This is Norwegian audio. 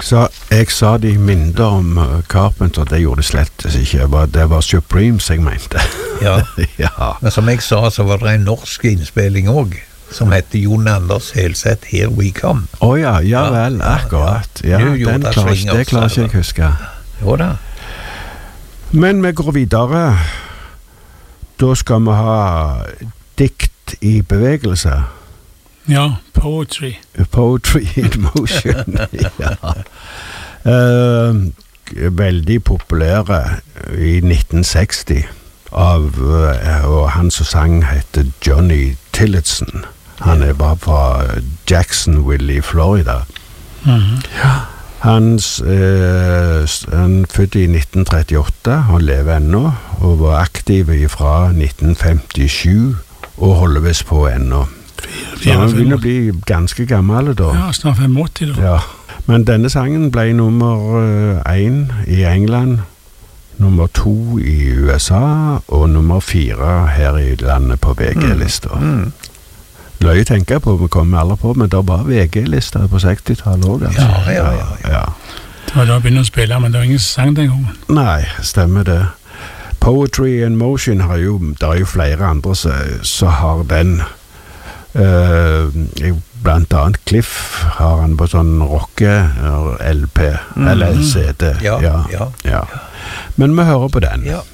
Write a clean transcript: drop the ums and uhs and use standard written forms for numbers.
Jeg sa de mindre om Carpenter, det gjorde det slett ikke. Det var Supremes jeg mente. Ja. Ja. Men som jeg sa, så var det en norsk innspilling også, som heter Jon Anders Helseth, Here We Come. Ja vel, akkurat. Ja, det klarer ikke jeg huske. Jo da. Men vi går videre. Da skal vi ha dikt i bevegelse. Ja, poetry. Poetry in motion, ja. Veldig populære i 1960 og han som sang heter Johnny Tillotson. Han var fra Jacksonville i Florida. Ja. Han fødte i 1938, han lever ennå, og var aktiv fra 1957, og holder vist på ennå. Så han begynner å bli ganske gammel da. Ja, snart 85 da. Ja. Men denne sangen ble nummer 1 i England, nummer 2 i USA, og nummer 4 her i landet på VG-lista. Løye tenker på, vi kommer aldri på, men det var VG-lister på 60-tallet også, altså. Ja. Det var da jeg begynte å spille, men det var ingen sang den gangen. Nei, stemmer det. Poetry in Motion det er jo flere andre som har den. Blant annet Cliff har han på sånn rocke-LP, eller CD. Ja. Men vi hører på den. Ja.